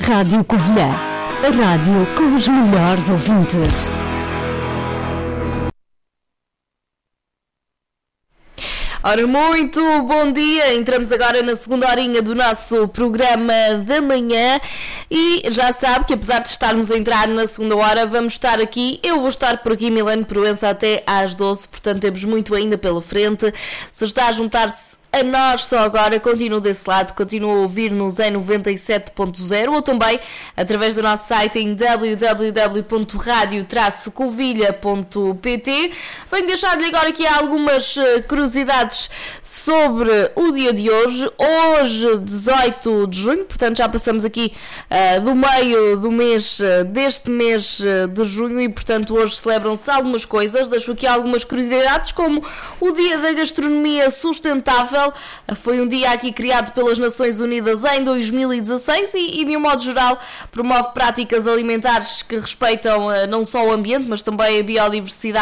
Rádio Covilhã, a rádio com os melhores ouvintes. Ora, muito bom dia, entramos agora na segunda horinha do nosso programa da manhã e já sabe que apesar de estarmos a entrar na segunda hora, vamos estar aqui, eu vou estar por aqui, Milene Proença, até às 12, portanto temos muito ainda pela frente. Se está a juntar-se a nós só agora, continua desse lado, continua a ouvir-nos em 97.0 ou também através do nosso site em www.radio-covilha.pt. Venho deixar-lhe agora aqui algumas curiosidades sobre o dia de hoje. Hoje, 18 de junho, portanto já passamos aqui do meio do mês, deste mês de junho e portanto hoje celebram-se algumas coisas. Deixo aqui algumas curiosidades como o Dia da Gastronomia Sustentável. Foi um dia aqui criado pelas Nações Unidas em 2016 e de um modo geral promove práticas alimentares que respeitam não só o ambiente, mas também a biodiversidade